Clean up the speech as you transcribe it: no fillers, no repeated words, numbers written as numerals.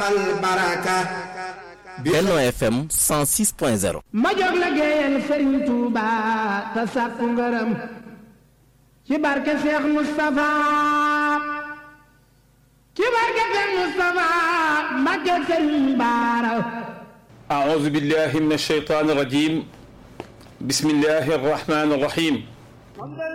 albaraka Benno FM 106.0 ma jóg la géeyal Serigne Touba te sàkku ngërëm ci barke Cheikh Moustapha Mbacké Serigne Bara. أعوذ بالله من الشيطان الرجيم بسم الله الرحمن الرحيم